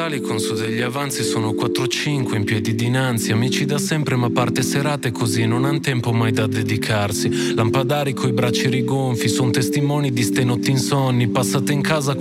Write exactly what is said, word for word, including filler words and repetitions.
con su degli avanzi, sono quattro cinque in piedi dinanzi, amici da sempre ma parte serate così, non han tempo mai da dedicarsi, lampadari coi bracci rigonfi, son testimoni di ste notti insonni, passate in casa